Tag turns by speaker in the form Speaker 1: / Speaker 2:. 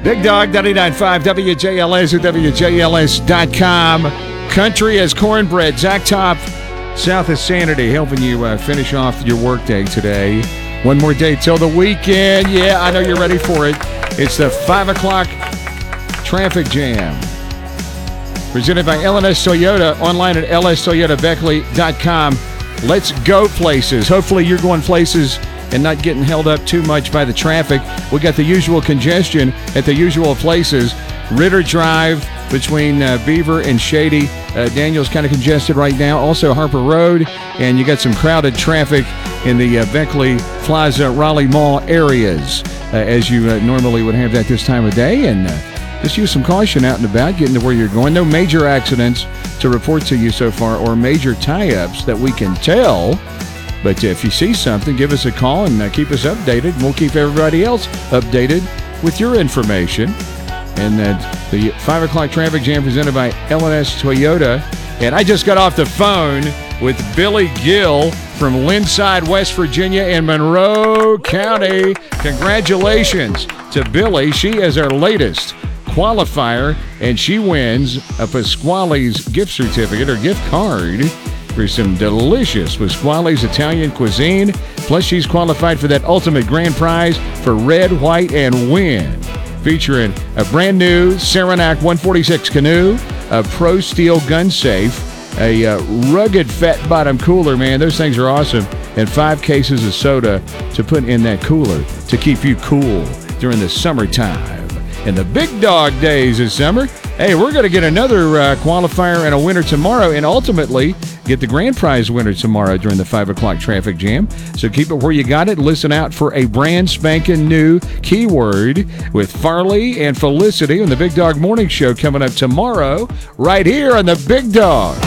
Speaker 1: Big Dog 99.5 WJLS at WJLS.com. Country as cornbread. Zach Top, South of Sanity, helping you finish off your workday today. One more day till the weekend. Yeah, I know you're ready for it. It's the 5 o'clock traffic jam. Presented by LNS Toyota. Online at lstoyotabeckley.com. Let's go places. Hopefully you're going places and not getting held up too much by the traffic. We got the usual congestion at the usual places. Ritter Drive between Beaver and Shady. Daniel's kind of congested right now. Also Harper Road, and you got some crowded traffic in the Beckley Plaza Raleigh Mall areas, as you normally would have that this time of day. And just use some caution out and about, getting to where you're going. No major accidents to report to you so far, or major tie-ups that we can tell. But if you see something, give us a call and keep us updated. And we'll keep everybody else updated with your information. And the 5 o'clock traffic jam presented by LNS Toyota. And I just got off the phone with Billy Gill from Linside, West Virginia in Monroe County. Congratulations to Billy. She is our latest qualifier, and she wins a Pasquale's gift certificate or gift card for some delicious Pasquale's Italian cuisine. Plus, she's qualified for that ultimate grand prize for Red, White, and Win, featuring a brand new Saranac 146 canoe, a Pro Steel gun safe, a rugged fat bottom cooler, man. Those things are awesome. And 5 cases of soda to put in that cooler to keep you cool during the summertime. And the big dog days of summer. Hey, we're going to get another qualifier and a winner tomorrow, and ultimately get the grand prize winner tomorrow during the 5 o'clock traffic jam. So keep it where you got it. Listen out for a brand spanking new keyword with Farley and Felicity on the Big Dog Morning Show coming up tomorrow right here on the Big Dog.